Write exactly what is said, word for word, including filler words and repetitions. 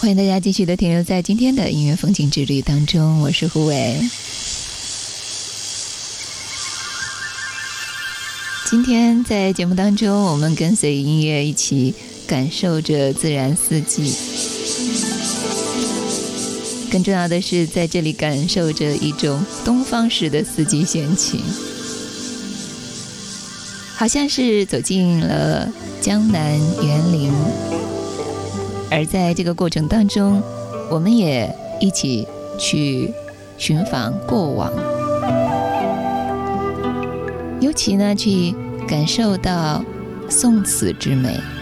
欢迎大家继续的停留在今天的音乐风景之旅当中，我是胡伟。今天在节目当中，我们跟随音乐一起感受着自然四季，更重要的是在这里感受着一种东方式的四季闲情，好像是走进了江南园林。而在这个过程当中，我们也一起去寻访过往，尤其呢去感受到宋词之美。